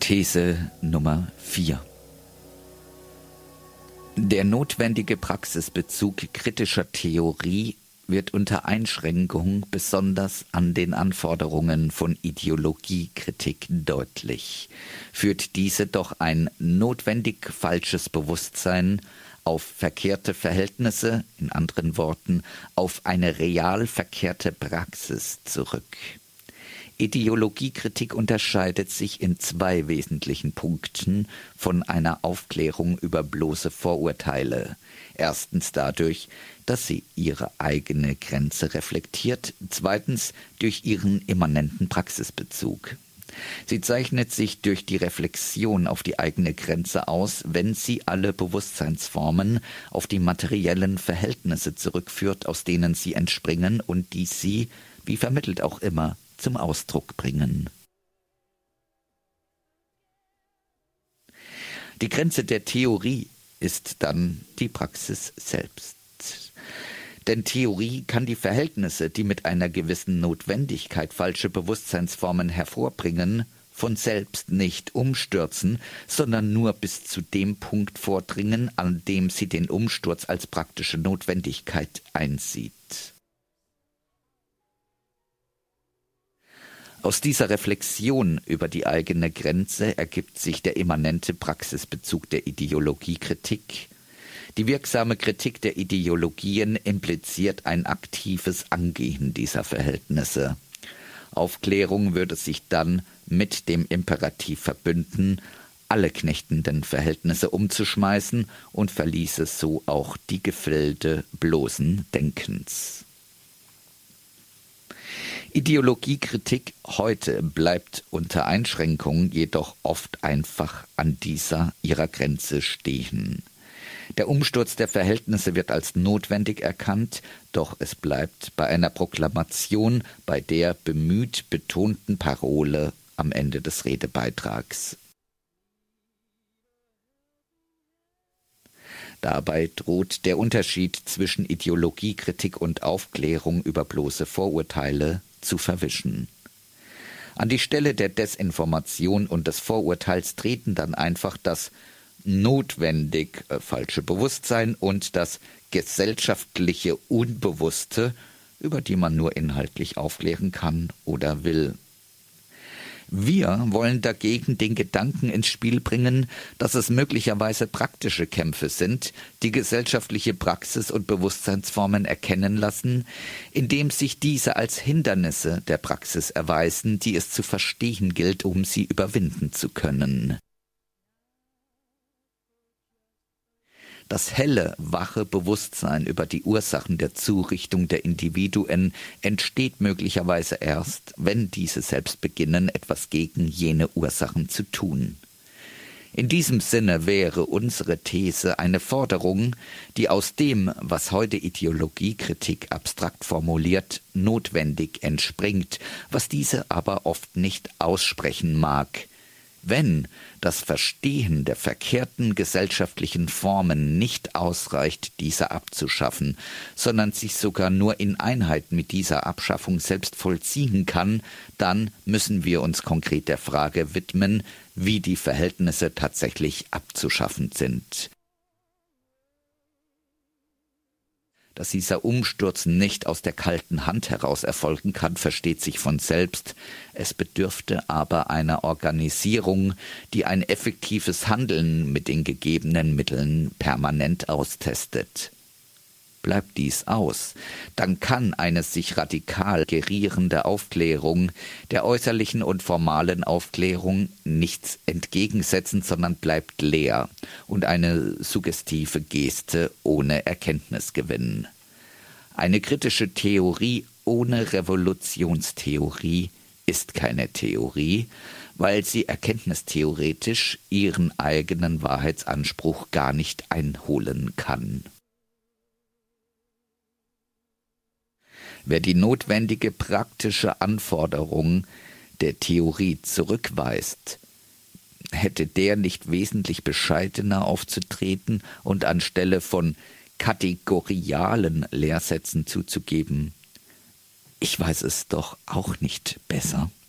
These Nummer 4. Der notwendige Praxisbezug kritischer Theorie wird unter Einschränkung besonders an den Anforderungen von Ideologiekritik deutlich. Führt diese doch ein notwendig falsches Bewusstsein auf verkehrte Verhältnisse, in anderen Worten, auf eine real verkehrte Praxis zurück. Ideologiekritik unterscheidet sich in 2 wesentlichen Punkten von einer Aufklärung über bloße Vorurteile. Erstens dadurch, dass sie ihre eigene Grenze reflektiert, zweitens durch ihren immanenten Praxisbezug. Sie zeichnet sich durch die Reflexion auf die eigene Grenze aus, wenn sie alle Bewusstseinsformen auf die materiellen Verhältnisse zurückführt, aus denen sie entspringen und die sie, wie vermittelt auch immer, zum Ausdruck bringen. Die Grenze der Theorie ist dann die Praxis selbst. Denn Theorie kann die Verhältnisse, die mit einer gewissen Notwendigkeit falsche Bewusstseinsformen hervorbringen, von selbst nicht umstürzen, sondern nur bis zu dem Punkt vordringen, an dem sie den Umsturz als praktische Notwendigkeit einsieht. Aus dieser Reflexion über die eigene Grenze ergibt sich der immanente Praxisbezug der Ideologiekritik. Die wirksame Kritik der Ideologien impliziert ein aktives Angehen dieser Verhältnisse. Aufklärung würde sich dann mit dem Imperativ verbünden, alle knechtenden Verhältnisse umzuschmeißen und verließe so auch die Gefilde bloßen Denkens. Ideologiekritik heute bleibt unter Einschränkung jedoch oft einfach an dieser ihrer Grenze stehen. Der Umsturz der Verhältnisse wird als notwendig erkannt, doch es bleibt bei einer Proklamation, bei der bemüht betonten Parole am Ende des Redebeitrags. Dabei droht der Unterschied zwischen Ideologiekritik und Aufklärung über bloße Vorurteile zu verwischen. An die Stelle der Desinformation und des Vorurteils treten dann einfach das notwendig falsche Bewusstsein und das gesellschaftliche Unbewusste, über die man nur inhaltlich aufklären kann oder will. Wir wollen dagegen den Gedanken ins Spiel bringen, dass es möglicherweise praktische Kämpfe sind, die gesellschaftliche Praxis und Bewusstseinsformen erkennen lassen, indem sich diese als Hindernisse der Praxis erweisen, die es zu verstehen gilt, um sie überwinden zu können. Das helle, wache Bewusstsein über die Ursachen der Zurichtung der Individuen entsteht möglicherweise erst, wenn diese selbst beginnen, etwas gegen jene Ursachen zu tun. In diesem Sinne wäre unsere These eine Forderung, die aus dem, was heute Ideologiekritik abstrakt formuliert, notwendig entspringt, was diese aber oft nicht aussprechen mag. Wenn das Verstehen der verkehrten gesellschaftlichen Formen nicht ausreicht, diese abzuschaffen, sondern sich sogar nur in Einheit mit dieser Abschaffung selbst vollziehen kann, dann müssen wir uns konkret der Frage widmen, wie die Verhältnisse tatsächlich abzuschaffen sind. Dass dieser Umsturz nicht aus der kalten Hand heraus erfolgen kann, versteht sich von selbst. Es bedürfte aber einer Organisierung, die ein effektives Handeln mit den gegebenen Mitteln permanent austestet. Bleibt dies aus, dann kann eine sich radikal gerierende Aufklärung der äußerlichen und formalen Aufklärung nichts entgegensetzen, sondern bleibt leer und eine suggestive Geste ohne Erkenntnisgewinn. Eine kritische Theorie ohne Revolutionstheorie ist keine Theorie, weil sie erkenntnistheoretisch ihren eigenen Wahrheitsanspruch gar nicht einholen kann. Wer die notwendige praktische Anforderung der Theorie zurückweist, hätte der nicht wesentlich bescheidener aufzutreten und anstelle von kategorialen Lehrsätzen zuzugeben: Ich weiß es doch auch nicht besser.